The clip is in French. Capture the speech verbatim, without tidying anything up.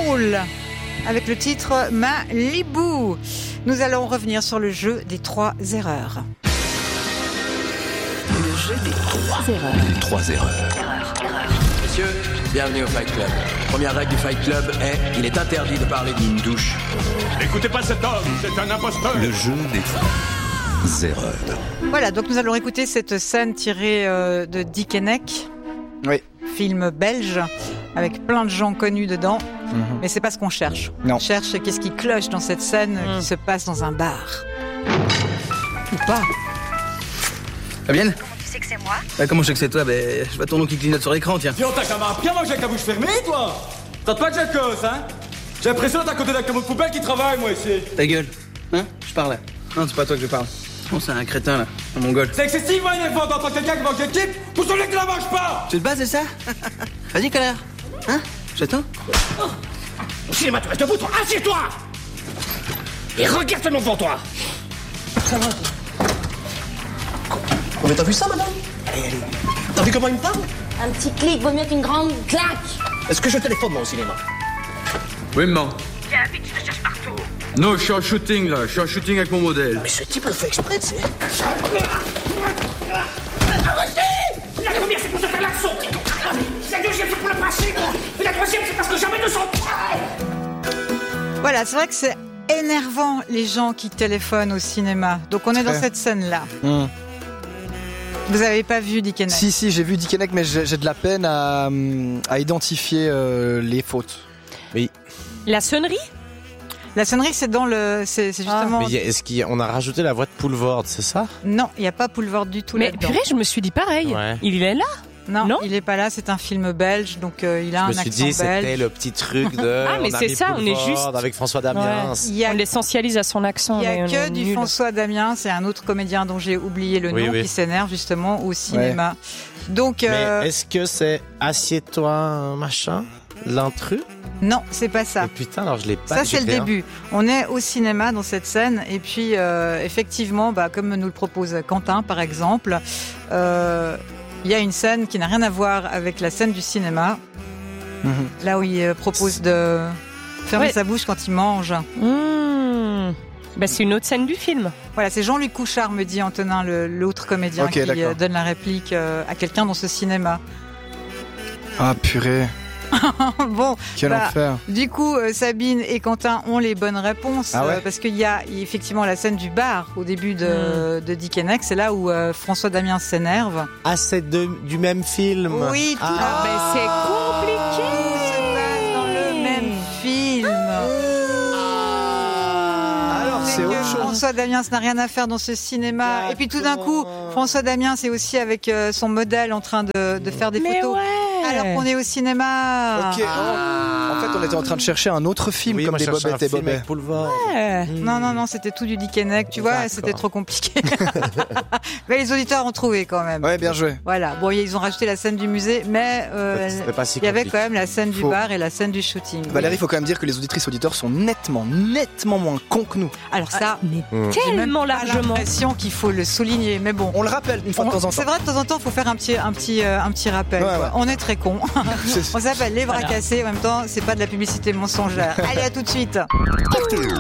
Hall avec le titre Malibu. Nous allons revenir sur le jeu des trois erreurs. Le jeu des trois erreurs. Les trois erreurs. Erreur, erreur. Messieurs, bienvenue au Fight Club. Première règle du Fight Club est il est interdit de parler d'une douche. N'écoutez pas cet homme, c'est un imposteur. Le jeu des trois erreurs. Voilà, donc nous allons écouter cette scène tirée euh, de Dick et Neck. Oui. Film belge avec plein de gens connus dedans. Mhm. Mais c'est pas ce qu'on cherche. Non. On cherche qu'est-ce qui cloche dans cette scène Mhm. qui se passe dans un bar. Ou pas. Fabienne, Tu sais que c'est moi? bah, comment je sais que c'est toi? Bah, je vois ton nom qui clignote sur l'écran, tiens. Tiens, t'as qu'à m'apprendre moi que j'ai la bouche fermée, toi. T'as pas que j'ai cause, hein. J'ai l'impression d'être à côté d'un camion de poubelle qui travaille, moi, ici. Ta gueule. Hein? Je parle. Non, c'est pas toi que je parle. Oh, c'est un crétin, là. Un mongol. C'est excessif, hein, il faut d'entendre quelqu'un qui manque d'équipe pour celui qui la mange pas. Tu te bases, c'est ça? Vas-y, connard. Hein? J'attends. Cinéma, tu restes debout, toi. Assieds-toi. Et regarde seulement devant toi. Oh, mais t'as vu ça, madame? Allez, allez. T'as vu comment il me parle? Un petit clic vaut mieux qu'une grande claque. Est-ce que je téléphone, moi, au cinéma? Oui, maman. Viens vite, je te cherche partout. Non, je suis en shooting, là. Je suis en shooting avec mon modèle. Mais ce type le fait exprès, tu sais. Arrêtez. La première, c'est pour se faire l'action. La deuxième, c'est pour le principe. Et la troisième, c'est parce que jamais ne sont pas. Voilà, c'est vrai que c'est énervant les gens qui téléphonent au cinéma. Donc on est dans Très. cette scène-là. Mmh. Vous avez pas vu Dick et Neck? Si, si, j'ai vu Dick et Neck, mais j'ai, j'ai de la peine à, hum, à identifier euh, les fautes. Oui. La sonnerie? La sonnerie, c'est dans le, c'est, c'est justement. Mais y a- est-ce qu'on a rajouté la voix de Poulvord, c'est ça? Non, il y a pas Poulvord du tout Mais là-dedans. purée, je me suis dit pareil. Ouais. Il est là? Non, Non il est pas là. C'est un film belge, donc euh, il a Je un me suis accent dit, c'était belge. le petit truc de. Ah, mais on a c'est mis ça, on est Poulvord juste- avec François Damiens. Il y a, On l'essentialise à son accent. il y a mais on que est du nul. François Damiens. C'est un autre comédien dont j'ai oublié le Oui, nom oui. qui s'énerve justement au cinéma. Donc euh, Mais est-ce que c'est Assieds-toi, machin? L'intrus? non, c'est pas ça. Et putain, alors je l'ai pas. Ça, j'ai c'est le fait un. début. On est au cinéma dans cette scène. Et puis, euh, effectivement, bah, comme nous le propose Quentin, par exemple, euh, il y a une scène qui n'a rien à voir avec la scène du cinéma. Mhm. Là où il euh, propose de fermer Ouais. sa bouche quand il mange. Mmh. Bah, c'est une autre scène du film. Voilà, c'est Jean-Luc Couchard, me dit Antonin, le- l'autre comédien Ok, qui d'accord. euh, donne la réplique euh, à quelqu'un dans ce cinéma. Ah, purée. Bon, Quel bah, enfer. du coup, euh, Sabine et Quentin ont les bonnes réponses. Ah ouais euh, parce qu'il y a effectivement la scène du bar au début de, de Dick et Neck. C'est là où euh, François Damiens s'énerve. Ah, c'est de- du même film. Oui, tout Ah. Mais c'est compliqué. Tout se passe dans le même film. Alors, c'est que autre chose. François Damiens n'a rien à faire dans ce cinéma. Et puis tout d'un coup, François Damiens est aussi avec euh, son modèle en train de, de faire des Mais photos. ouais. Alors qu'on est au cinéma. Ok. oh. En fait, on était en train de chercher un autre film Oui, comme moi, des je cherchais Bobettes un et film Bobets. avec Poulvord. Ouais. Non, non, non, c'était tout du Dick et Neck, tu vois, D'accord. c'était trop compliqué. Mais les auditeurs ont trouvé quand même. Ouais, bien joué. Voilà, bon, ils ont rajouté la scène du musée, mais euh, C'était pas si il y avait compliqué. quand même la scène du Faux. bar et la scène du shooting. Valérie, il faut quand même dire que les auditrices auditeurs sont nettement, nettement moins cons que nous. Alors ça, Mais Mmh. j'ai même tellement pas largement. l'impression qu'il faut le souligner, mais bon. On le rappelle une fois de On- temps en C'est temps. vrai, de temps en temps, il faut faire un petit, un petit, euh, un petit rappel. Ouais, quoi. ouais. On est très cons. C'est- On s'appelle les bras cassés. En même temps, c'est pas de la publicité mensongère. Allez, à tout de suite.